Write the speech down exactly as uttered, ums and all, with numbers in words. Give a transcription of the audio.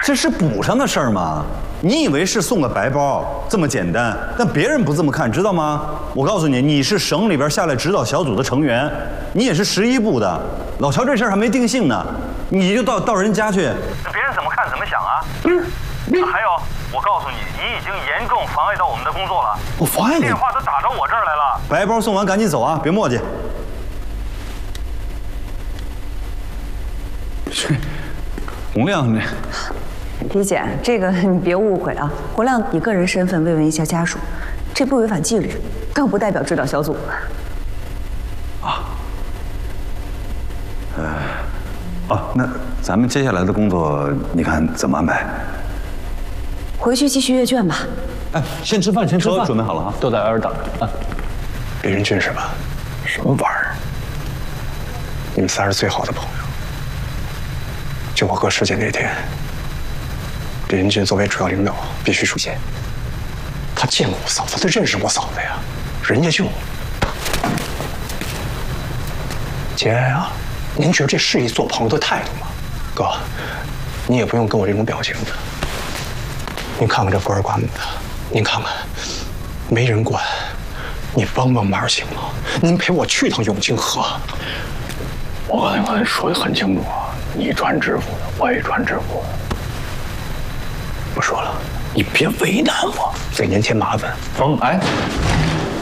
这是补上的事儿吗？你以为是送个白包这么简单？但别人不这么看，知道吗？我告诉你，你是省里边下来指导小组的成员，你也是十一部的。老乔这事儿还没定性呢，你就到到人家去， 别人怎么看怎么想啊？嗯。还有，我告诉你，你已经严重妨碍到我们的工作了。 我妨碍你？ 电话都打到我这儿来了。 白包送完赶紧走啊，别磨叽。洪亮，这。 李姐，这个你别误会啊，洪亮以个人身份慰问一下家属，这不违反纪律，更不代表指导小组。 啊，呃，哦，那咱们接下来的工作，你看怎么安排？ 回去继续阅卷吧。 哎，先吃饭，先吃饭。 准备好了啊， 都在这儿等着啊。 李仁俊是吧？什么玩意儿？你们仨是最好的朋友。就我哥事件那天。李仁俊作为主要领导必须出现。他见过我嫂子，他认识我嫂子呀，人家就……节哀啊！您觉得这是一做朋友的态度吗？哥，你也不用跟我这种表情的。您看看这孤儿寡母的，您看看，没人管，你帮帮忙行吗？您陪我去趟永清河。 我刚才刚才说的很清楚啊，你赚支付的，我也赚支付的。不说了，你别为难我， 给您添麻烦。 风，哎。